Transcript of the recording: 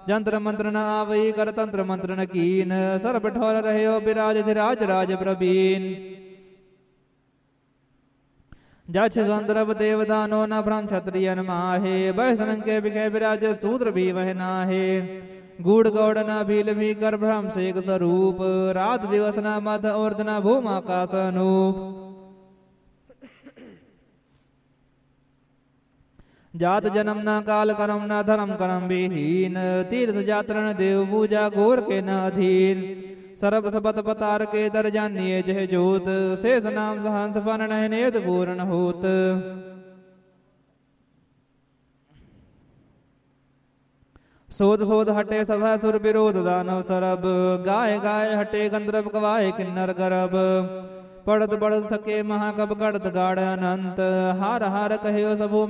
जंत्र मंत्र न आवई कर तंत्र मंत्र न कीन सर्प ठोर रहे बिराज धिराज राज प्रवीण जछ गंधर्व देवदानो न ब्रह्म क्षत्रियन माहे वैष्णव के बिखे विराज सूत्र भी वह नाहे गूढ़ गौड़ न भील भी कर ब्रह्म शेख स्वरूप रात दिवस न मध और न भूम आकाश अनूप जात जन्म न काल कर्म न धर्म कर्म विहीन तीर्थ जात्रण देव पूजा घोर के न अधीन सर्व सबत पतार के दर जानिए जह जोत शेष नाम सहंस फन नेत पूर्ण होत सोध सोध हटे सभा सुर विरोध दानव सरब गाय गाय हटे गंधर्व गवाए किन्नर गर्भ पढ़त पढ़त थके महाकब गढ़त गाढ़ अनंत हार हार कहो सबो